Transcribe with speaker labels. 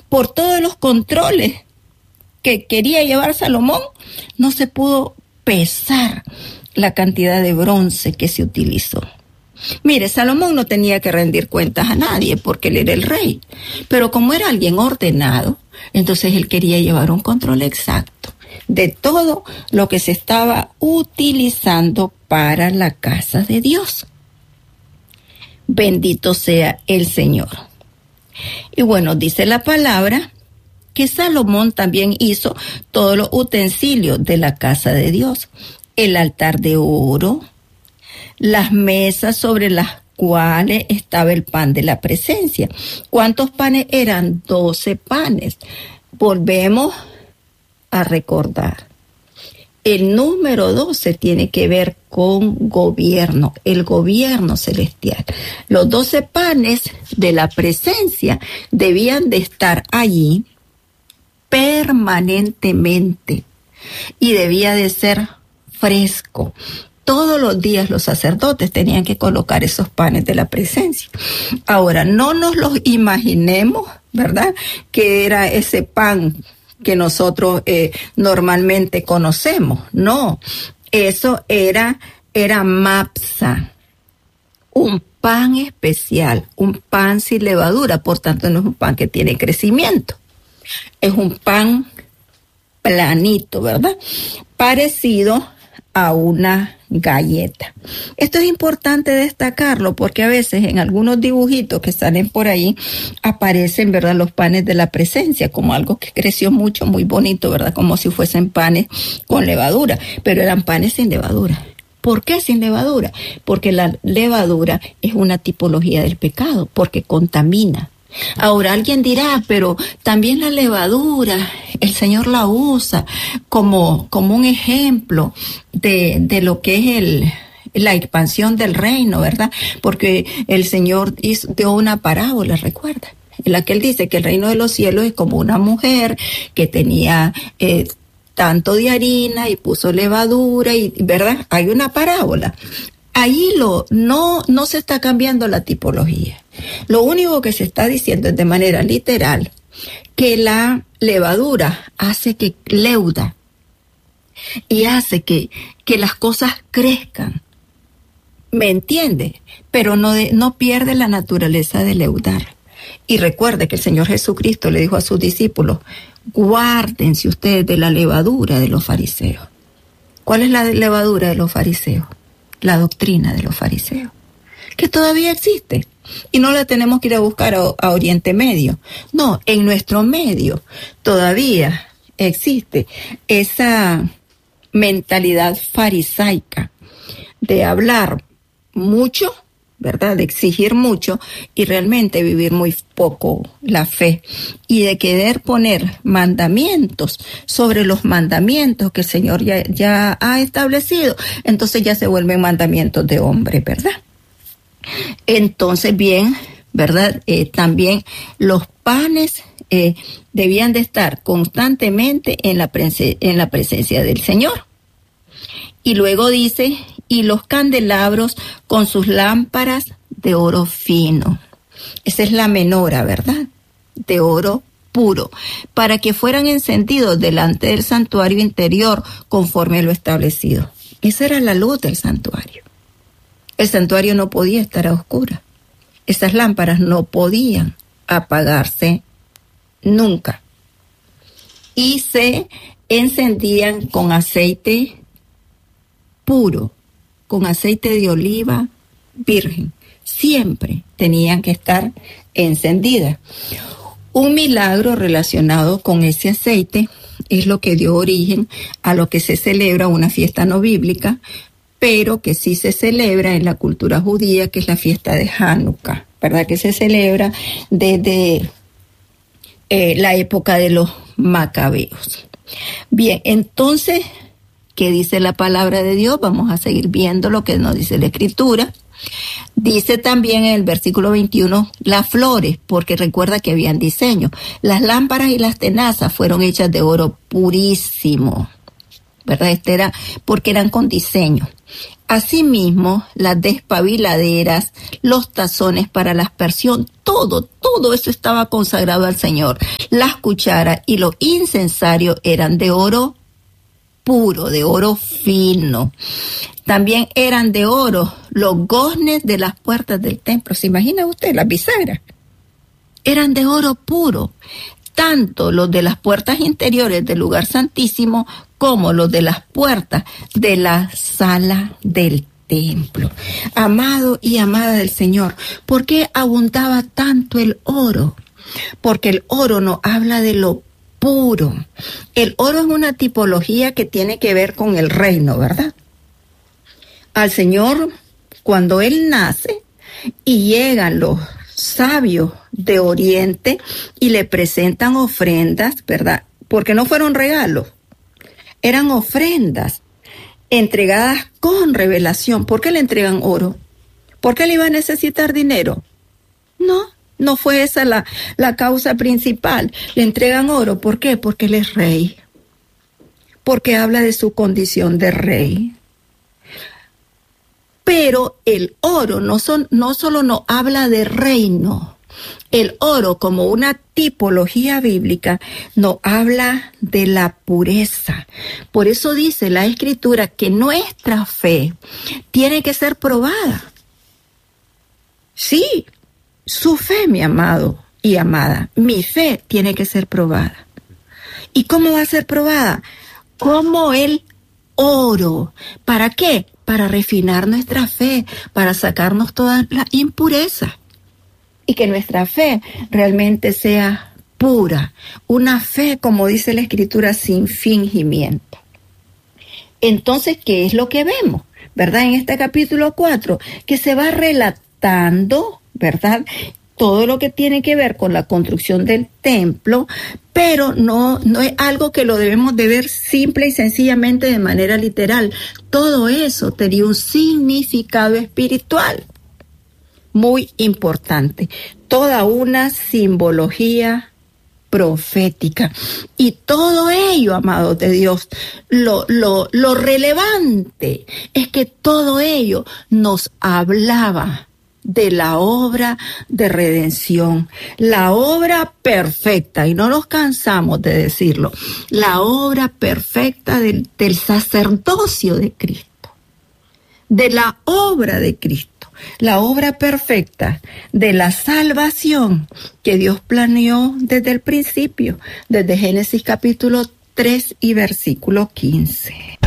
Speaker 1: por todos los controles que quería llevar Salomón, no se pudo pesar la cantidad de bronce que se utilizó. Mire, Salomón no tenía que rendir cuentas a nadie porque él era el rey, pero como era alguien ordenado, entonces él quería llevar un control exacto de todo lo que se estaba utilizando para la casa de Dios. Bendito sea el Señor. Y bueno, dice la palabra que Salomón también hizo todos los utensilios de la casa de Dios, el altar de oro, las mesas sobre las cuales estaba el pan de la presencia. ¿Cuántos panes eran? 12 panes. Volvemos a recordar. El número 12 tiene que ver con gobierno, el gobierno celestial. Los 12 panes de la presencia debían de estar allí permanentemente y debía de ser fresco. Todos los días los sacerdotes tenían que colocar esos panes de la presencia. Ahora, no nos los imaginemos, ¿verdad?, que era ese pan que nosotros normalmente conocemos. No, eso era mapsa, un pan especial, un pan sin levadura, por tanto no es un pan que tiene crecimiento. Es un pan planito, ¿verdad?, parecido a una galleta. Esto es importante destacarlo porque a veces en algunos dibujitos que salen por ahí aparecen, ¿verdad?, los panes de la presencia como algo que creció mucho, muy bonito, ¿verdad?, como si fuesen panes con levadura, pero eran panes sin levadura. ¿Por qué sin levadura? Porque la levadura es una tipología del pecado, porque contamina. Ahora alguien dirá, pero también la levadura, el Señor la usa como un ejemplo de lo que es la expansión del reino, ¿verdad? Porque el Señor dio una parábola, ¿recuerda?, en la que Él dice que el reino de los cielos es como una mujer que tenía tanto de harina y puso levadura, y ¿verdad? Hay una parábola. Ahí no se está cambiando la tipología. Lo único que se está diciendo es de manera literal que la levadura hace que leuda y hace que las cosas crezcan. ¿Me entiende? Pero no pierde la naturaleza de leudar. Y recuerde que el Señor Jesucristo le dijo a sus discípulos: guárdense ustedes de la levadura de los fariseos. ¿Cuál es la levadura de los fariseos? La doctrina de los fariseos, que todavía existe, y no la tenemos que ir a buscar a Oriente Medio. No, en nuestro medio todavía existe esa mentalidad farisaica de hablar mucho, ¿verdad?, de exigir mucho y realmente vivir muy poco la fe, y de querer poner mandamientos sobre los mandamientos que el Señor ya ha establecido. Entonces ya se vuelven mandamientos de hombre, ¿verdad? Entonces, bien, ¿verdad? También los panes debían de estar constantemente en la presencia del Señor. Y luego dice: y los candelabros con sus lámparas de oro fino. Esa es la menora, ¿verdad?, de oro puro, para que fueran encendidos delante del santuario interior conforme a lo establecido. Esa era la luz del santuario. El santuario no podía estar a oscuras. Esas lámparas no podían apagarse nunca. Y se encendían con aceite puro, con aceite de oliva virgen. Siempre tenían que estar encendidas. Un milagro relacionado con ese aceite es lo que dio origen a lo que se celebra una fiesta no bíblica, pero que sí se celebra en la cultura judía, que es la fiesta de Hanukkah, ¿verdad?, que se celebra desde la época de los macabeos. Bien, entonces, ¿qué dice la palabra de Dios? Vamos a seguir viendo lo que nos dice la Escritura. Dice también en el versículo 21, las flores, porque recuerda que habían diseño. Las lámparas y las tenazas fueron hechas de oro purísimo, ¿verdad? Porque eran con diseño. Asimismo, las despabiladeras, los tazones para la aspersión, todo eso estaba consagrado al Señor. Las cucharas y los incensarios eran de oro puro, de oro fino. También eran de oro los goznes de las puertas del templo. ¿Se imagina usted las bisagras? Eran de oro puro. Tanto los de las puertas interiores del lugar santísimo como los de las puertas de la sala del templo. Amado y amada del Señor, ¿por qué abundaba tanto el oro? Porque el oro nos habla de lo puro. El oro es una tipología que tiene que ver con el reino, ¿verdad? Al Señor, cuando Él nace y llegan los sabios de Oriente y le presentan ofrendas, ¿verdad? Porque no fueron regalos, eran ofrendas entregadas con revelación. ¿Por qué le entregan oro? ¿Por qué le iba a necesitar dinero? No fue esa la causa principal. Le entregan oro. ¿Por qué? Porque Él es rey. Porque habla de su condición de rey. Pero el oro no solo nos habla de reino. El oro, como una tipología bíblica, nos habla de la pureza. Por eso dice la Escritura que nuestra fe tiene que ser probada. Sí, su fe, mi amado y amada, mi fe tiene que ser probada. ¿Y cómo va a ser probada? Como el oro. ¿Para qué? Para refinar nuestra fe, para sacarnos toda la impureza. Y que nuestra fe realmente sea pura. Una fe, como dice la Escritura, sin fingimiento. Entonces, ¿qué es lo que vemos? ¿Verdad? En este capítulo 4, que se va relatando, ¿verdad?, todo lo que tiene que ver con la construcción del templo, pero no es algo que lo debemos de ver simple y sencillamente de manera literal. Todo eso tenía un significado espiritual muy importante, toda una simbología profética. Y todo ello, amados de Dios, lo relevante es que todo ello nos hablaba de la obra de redención, la obra perfecta, y no nos cansamos de decirlo, la obra perfecta del sacerdocio de Cristo, de la obra de Cristo, la obra perfecta de la salvación que Dios planeó desde el principio, desde Génesis capítulo 3 y versículo 15.